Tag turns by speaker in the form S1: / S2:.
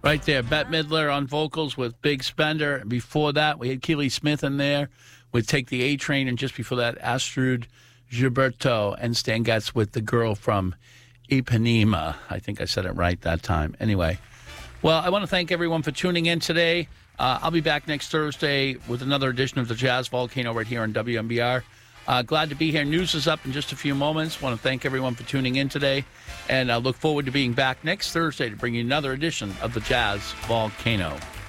S1: Right there, Bette Midler on vocals with Big Spender. Before that, we had Keely Smith in there with Take the A Train, and just before that, Astrud Gilberto and Stan Getz with The Girl from Ipanema. I think I said it right that time. Anyway, well, I want to thank everyone for tuning in today. I'll be back next Thursday with another edition of the Jazz Volcano right here on WMBR. Glad to be here. News is up in just a few moments. Want to thank everyone for tuning in today, and I look forward to being back next Thursday to bring you another edition of the Jazz Volcano.